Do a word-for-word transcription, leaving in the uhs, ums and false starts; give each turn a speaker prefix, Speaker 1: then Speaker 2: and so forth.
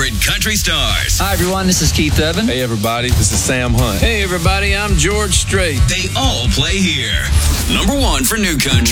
Speaker 1: favorite country stars.
Speaker 2: Hi, everyone. This is Keith Urban.
Speaker 3: Hey, everybody. This is Sam Hunt.
Speaker 4: Hey, everybody. I'm George Strait.
Speaker 1: They all play here. Number one for new country.